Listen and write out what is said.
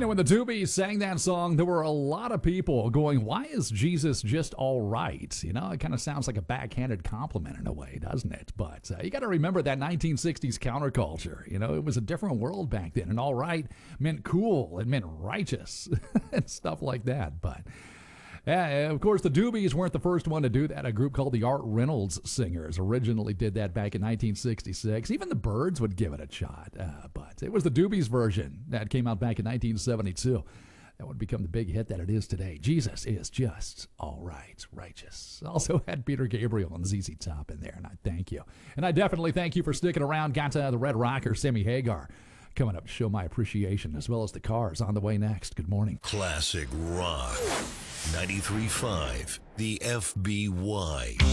When the Doobies sang that song, there were a lot of people going, why is Jesus just all right? It kind of sounds like a backhanded compliment in a way, doesn't it? But you got to remember that 1960s counterculture. It was a different world back then, and all right meant cool. It meant righteous and stuff like that. But of course, the Doobies weren't the first one to do that. A group called the Art Reynolds Singers originally did that back in 1966. Even the Byrds would give it a shot. But it was the Doobies version that came out back in 1972. That would become the big hit that it is today. Jesus is just all right, righteous. Also had Peter Gabriel and ZZ Top in there, and I thank you. And I definitely thank you for sticking around. Got the Red Rocker, Sammy Hagar, coming up to show my appreciation, as well as the Cars on the way next. Good morning. Classic Rock 93.5, the FBY.